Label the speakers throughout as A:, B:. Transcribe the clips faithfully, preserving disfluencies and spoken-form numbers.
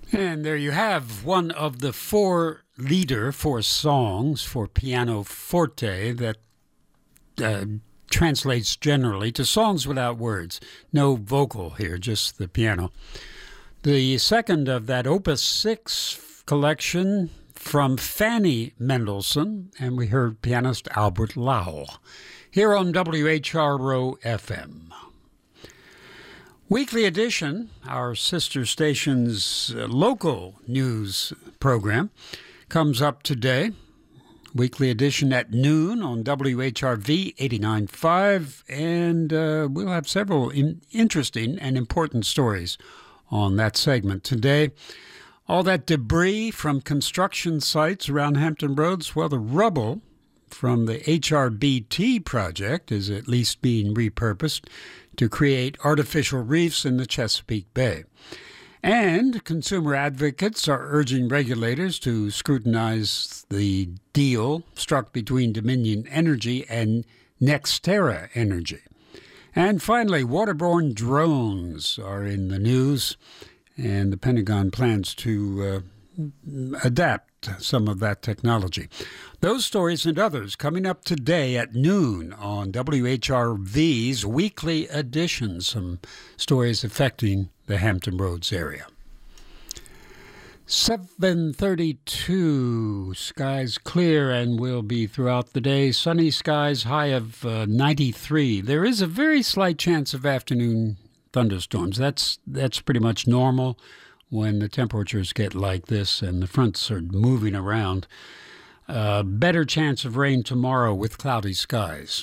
A: And there you have one of the four lieder, four songs for piano forte that uh, translates generally to songs without words. No vocal here, just the piano. The second of that Opus six collection from Fanny Mendelssohn, and we heard pianist Albert Lau, here on W H R O F M. Weekly Edition, our sister station's uh, local news program, comes up today. Weekly Edition at noon on W H R V eighty-nine point five, and uh, we'll have several in- interesting and important stories on that segment today. All that debris from construction sites around Hampton Roads, well, the rubble from the H R B T project is at least being repurposed to create artificial reefs in the Chesapeake Bay. And consumer advocates are urging regulators to scrutinize the deal struck between Dominion Energy and NextEra Energy. And finally, waterborne drones are in the news, and the Pentagon plans to uh, adapt some of that technology. Those stories and others coming up today at noon on W H R V's Weekly Edition. Some stories affecting the Hampton Roads area. seven thirty-two, skies clear and will be throughout the day. Sunny skies, high of uh, ninety-three. There is a very slight chance of afternoon thunderstorms. That's that's pretty much normal when the temperatures get like this and the fronts are moving around. Uh, better chance of rain tomorrow with cloudy skies.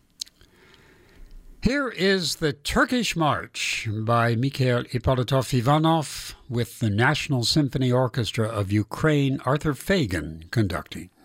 A: Here is the Turkish March by Mikhail Ippolitov-Ivanov with the National Symphony Orchestra of Ukraine, Arthur Fagan, conducting.